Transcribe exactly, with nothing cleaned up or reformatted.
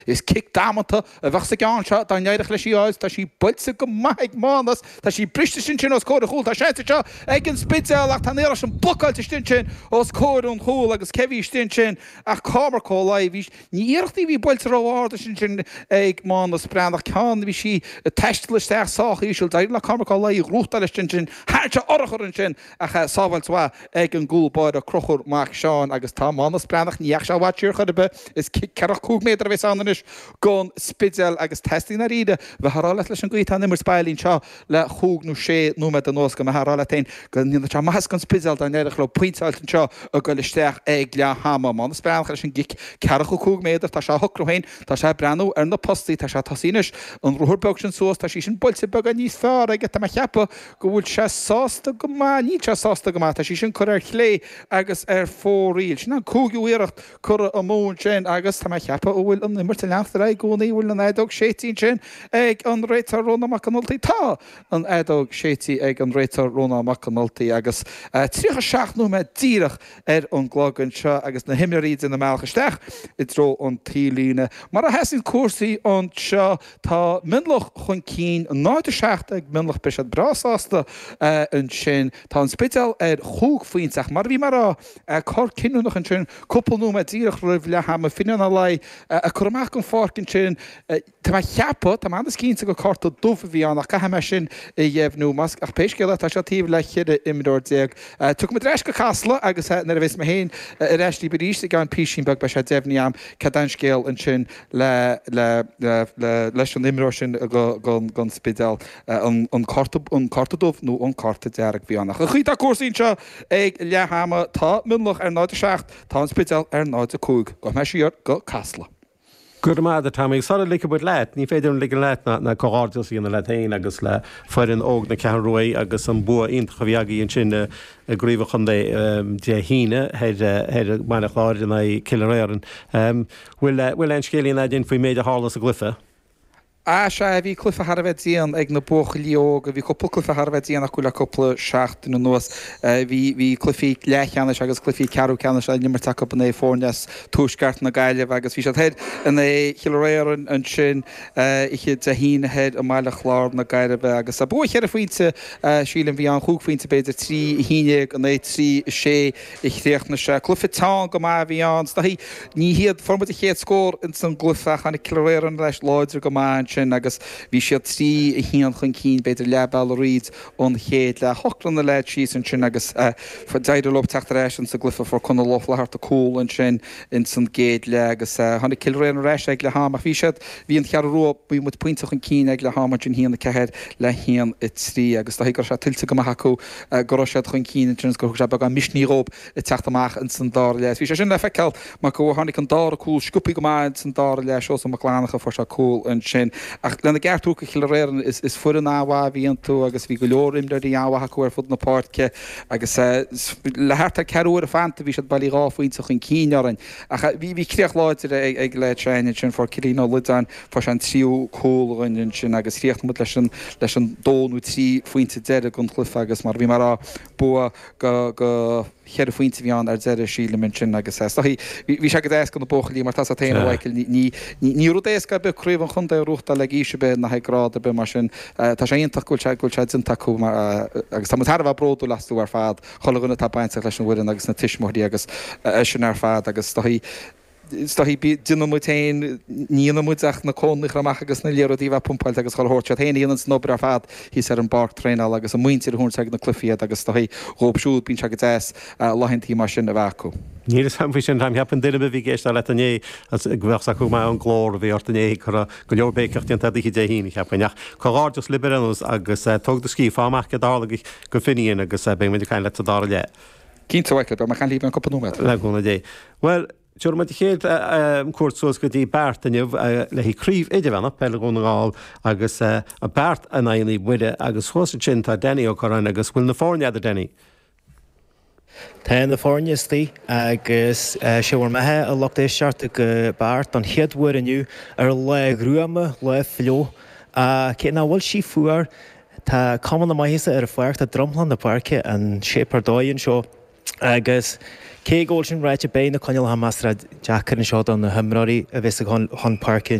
is kick dámanta a bheach sa ceann seo tá neireach leis síáis tá sí builsa go maith mánas tá sí briste sin sin os cóir a chúil tá séite seo ag an spitzeach tá néire an bucáilte stin sin os cóir an chúil agus cehí stin sin ach cámar có lai bhí ní iirechtaí bhí builsa ráháda sin sin ag mánas breanach ceann bhí sí teist leis teach sách íisiil dair le cámar có lai rúchta leis sin sin háirte orachar an sin ach sábhailtá ag an gúlbáid a crochur maach seán agus tá mánas breanach níach se bhatíir chuir be is ceach cúg métar bheits an gon spidzel agus testing na ride we harala leis an goita nimmer spelín seo le chúg nó sé nó me an nos go harala tein go ní mas gon spidzel an neidir lo pointalten seo a go leisteach ag le hama man spe sin gik ceach cúg méidir tá se horohéin tá sé brenn ar na postí tá se tasíis an ruhurbeg sin sos tá sí sin bolse bag a níos fear aige tá cheappa go bhúlil se sásta go má ní se sásta go má tá sí sin chu ar chlé agus ar fóríil sin an cúgiúirecht chu a mún sin agus tá cheappa ó bhfuil an nimmer te lecht ra gúnaí bhfuil an édóg sétíín sin ag an réitar róna macanoltaí tá an édóg sétí ag an réitar róna macanoltaí agus trícha seaachnú me díireach ar an glágan seo agus na himimiríd in na meachchaisteach i dro an tílíne. Mar a hesin cuasaí an seo tá minlach chun cín an náide seacht ag minlach beisiad brasásta an sin tá an spital ar chúg faointeach mar bhí mar a cór cinú nach an sin cúpalnú me díireach roih le ha a finan a lei a chuach an fácin sin tá cheappa tá andas cínta go carta dúfa bhí annach cai me sin i dhéhnú mas ach péisceile tá se tíh le chiide imidor déag. Tu me dreis go casla agus na a bhís me héin i reistí beríiste gan písin bag be se déhníam cedan scéal an sin le leis an imró sin gan spidal an cartadómh nó an carta dearach bhí annach. A chuí tá cuasaín seo ag lehama tá minlach ar náide seacht tá an spidal ar náide cúg go me siar go casla. Gur mád a táig sá le bud leit, ní féidir le leit na choáidir í na letain agus le foiann óg na cean roií agus an bu intra bheagaí an sinne a gríomh chun de híine héidir mana chláir na ciréan. Bhfuil ein scélíon a dén faoi méid a hálas a glufa? A se bhí clufa Harbheittíon ag na bucha líog a bhí coppla clufa Harbheittíon nach chuile coppla seacht na nuas bhí clufií lechanas agus clufií ceú ceanna se nimmer take op an é fórneas túisceart na gaiileh agus bhí se head in é chiréan an sin iche de híine head a meile chlár na gaiileh agus a bu chear a faointe sílan bhí an chuúgfaointe beidir trí híine an é trí sé ich réocht na se clufitá go má bhí an hí ní hiad format a chéad scór in san glufa chana ciréan leis láidir go má sin agus bhí siad trí a hían chun cín beidir le bail riad ón chéad le hochlan na leid síos an sin agus deidir lob teachtar éis an sa glufa for chuna loch lethart a cúil an sin in san géad le agus tháinig ciréan réis ag le háam a bhí siad bhí an chear ró bhí mu pointach an cín ag le háam sin hían na cehéad le hían i trí agus tá gur se tiltte go haú go sead chun cín sin go se bag an misníróp i teachtamach in san dá leis. Bhí sé sin le feiceil mar go tháinig an dá a cúil scupaí go máid san dá leis ó an maclánacha for se cúil an sin. Ach lena gertú go chiréan is is fu an áhá bhíon tú agus bhí go leorim de í áha chuir fud na páirce agus lethart ceúir a fanta bhí se bailí ráfuointach an cínearin. Bhí bhí críoch láidir ag le trein sin for cilíná lidáin for an tríú cólain sin agus riocht mu leis leis an dónú trí faointe deire gon chlufa agus mar bhí mar bu go go cheir a faointe bhíán ar deire síle min sin agus bhí se go éis go na bochalí mar tá a téana bhaicil ní ru éis go be cruomh an chun ruúta le íise be na heagrád be mar sin tá sé ionach goil se goil se taú agus tá thbh broú lasú ar fad chola gona tappaint leis an bhuiin agus na tiismóí agus sin ar fad agus Sta hí dynamútéin níanamuach na cónnych amach agus na lérodí bh pumpáil agus chohort héana íon snobra fad hí ar an bar tréál agus a muintir hún ag na clufiad agus tá róbsúd bín se go éis lehintí mar sin a bhacu. Ní sam sin tam heapan duine bhí géist le ané bheh acu mai an glór a bhí ortané chu go leorbécecht an í dé híine cheappaneach. Choáidir liberanús agus tugta cí fáach go dála go finíon agus be muidir caiin le a dá le. Cíntahaile be mar chan líb an copanúmet. Le gona dé. Well, Tuair me chéad cuasús go dtí beart aniuh le hí críomh idirhena pele gúnaáil agus a beart a naoí buide agus thusa sin tá déine ó choráin agus bhfuil na fórnead a déine. Tá na fórneastí agus seohar methe a lochtééis seart go beart an cheadhhuiir aniu ar le grúama le flió cé ná bhfuil sí fuair tá cumanna maithéasa ar a foiart a dromlan na parce an sépar dóonn seo agus Cé ggóil sin ráite bé na coinil ha masra Jackar an seo an na himráí a bheits an parkin